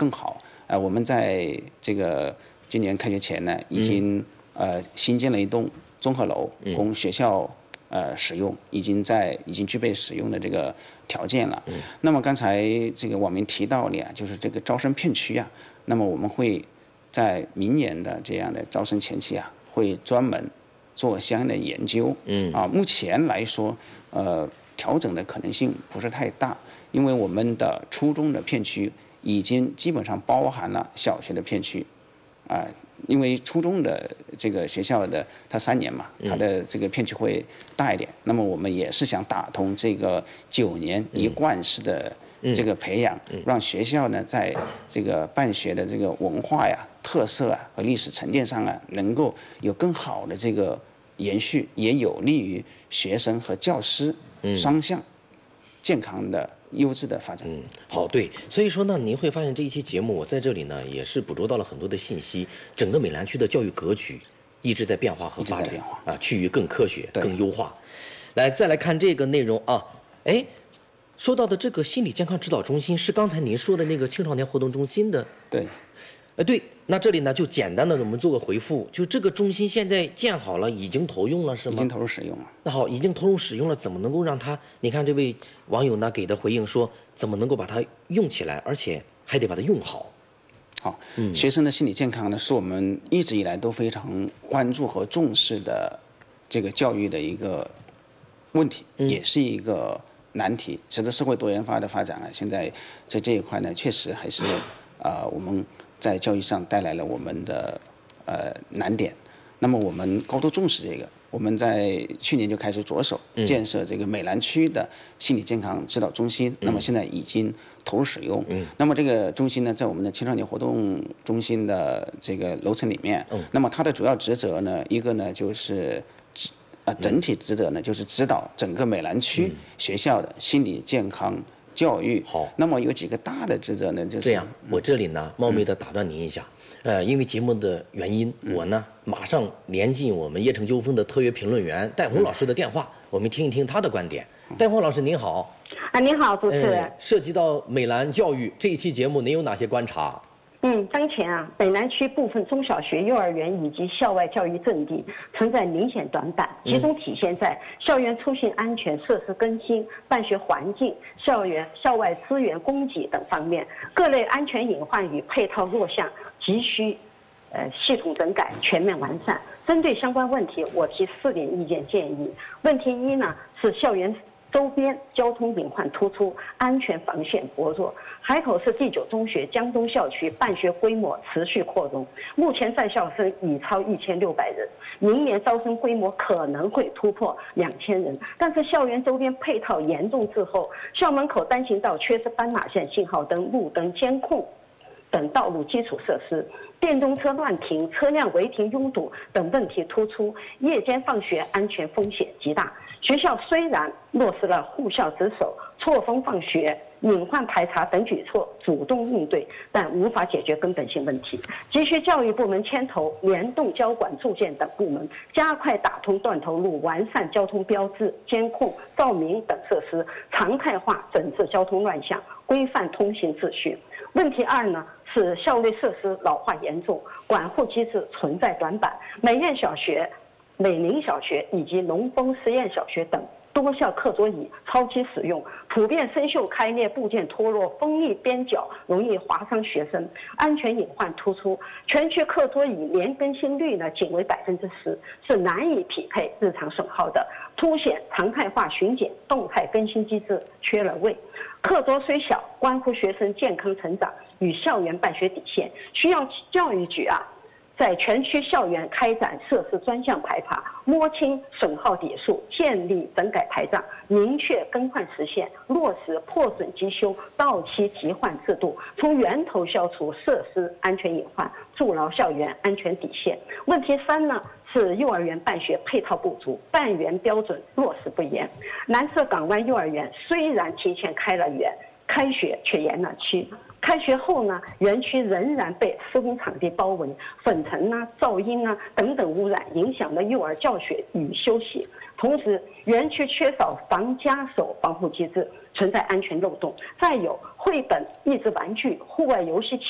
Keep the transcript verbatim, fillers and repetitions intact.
更好。呃，我们在这个今年开学前呢，已经、嗯、呃新建了一栋综合楼，供学校呃使用，已经在已经具备使用的这个条件了。嗯、那么刚才这个网民提到了呀，就是这个招生片区啊，那么我们会在明年的这样的招生前期啊，会专门做相应的研究。嗯啊，目前来说，呃，调整的可能性不是太大，因为我们的初中的片区已经基本上包含了小学的片区，啊、呃，因为初中的这个学校的它三年嘛，它的这个片区会大一点。嗯、那么我们也是想打通这个九年一贯式的这个培养，嗯嗯、让学校呢在这个办学的这个文化呀、特色啊和历史沉淀上啊，能够有更好的这个延续，也有利于学生和教师双向健康的优质的发展。 嗯，好，对，所以说呢，您会发现这一期节目，我在这里呢也是捕捉到了很多的信息。整个美兰区的教育格局一直在变化和发展啊，趋于更科学、更优化。来，再来看这个内容啊，哎，说到的这个心理健康指导中心是刚才您说的那个青少年活动中心的。 对。 呃，对，那这里呢就简单的我们做个回复，就这个中心现在建好了，已经投用了是吗？ 已经投入使用了。 那好，已经投入使用了，怎么能够让它？你看这位网友呢给的回应说，怎么能够把它用起来，而且还得把它用好。 好，嗯，学生的心理健康呢，是我们一直以来都非常关注和重视的这个教育的一个问题，嗯、也是一个难题。随着社会多元化的发展啊，现在在这一块呢，确实还是呃我们。在教育上带来了我们的呃难点，那么我们高度重视这个，我们在去年就开始着手建设这个美兰区的心理健康指导中心，嗯、那么现在已经投入使用。嗯、那么这个中心呢，在我们的青少年活动中心的这个楼层里面，嗯、那么它的主要职责呢，一个呢就是啊整体职责呢就是指导整个美兰区学校的心理健康教育。 好， 那么有几个大的职责呢，就是这样。我这里呢，冒昧的打断您一下，嗯、呃，因为节目的原因，嗯、我呢马上连进我们叶城纠纷的特约评论员戴红老师的电话，嗯、我们听一听他的观点。嗯、戴红老师您好。 啊，您好，主持人。 呃、涉及到美兰教育这一期节目，您有哪些观察？ 嗯，当前啊，美兰区部分中小学、幼儿园以及校外教育阵地存在明显短板，集中体现在校园出行安全、设施更新、办学环境、校园校外资源供给等方面，各类安全隐患与配套弱项急需呃系统整改、全面完善。针对相关问题，我提四点意见建议。问题一呢，是校园周边交通隐患突出，安全防线薄弱。海口市第九中学江东校区办学规模持续扩容，目前在校生已超一千六百人，明年招生规模可能会突破两千人。但是校园周边配套严重滞后，校门口单行道缺失斑马线、信号灯、路灯、监控等道路基础设施，电动车乱停、车辆违停拥堵等问题突出，夜间放学安全风险极大。学校虽然落实了护校值守、错峰放学、隐患排查等举措，主动应对，但无法解决根本性问题，急需教育部门牵头，联动交管、住建等部门，加快打通断头路，完善交通标志、监控、照明等设施，常态化整治交通乱象，规范通行秩序。问题二呢，是校内设施老化严重，管护机制存在短板。美苑小学、美林小学以及龙峰实验小学等多校课桌椅超期使用，普遍生锈开裂、部件脱落、锋利边角容易划伤学生，安全隐患突出。全区课桌椅年更新率呢仅为百分之十，是难以匹配日常损耗的，凸显常态化巡检、动态更新机制缺了位。课桌虽小，关乎学生健康成长与校园办学底线，需要教育局啊在全区校园开展设施专项排查，摸清损耗底数，建立整改台账，明确更换时限，落实破损即修、到期即换制度，从源头消除设施安全隐患，筑牢校园安全底线。问题三呢，是幼儿园办学配套不足，办园标准落实不严。南社港湾幼儿园虽然提前开了园，开学却延了期。开学后呢，园区仍然被施工场地包围，粉尘啊、噪音啊等等污染，影响了幼儿教学与休息。同时，园区缺少防家手防护机制，存在安全漏洞。再有，绘本、益智玩具、户外游戏器